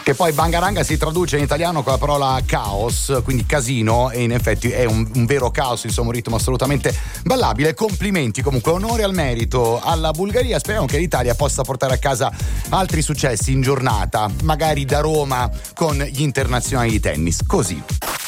Che poi Bangaranga si traduce in italiano con la parola caos, quindi casino, e in effetti è un vero caos, insomma un ritmo assolutamente ballabile. Complimenti, comunque onore al merito alla Bulgaria. Speriamo che l'Italia possa portare a casa altri successi in giornata, magari da Roma con gli internazionali di tennis. Così.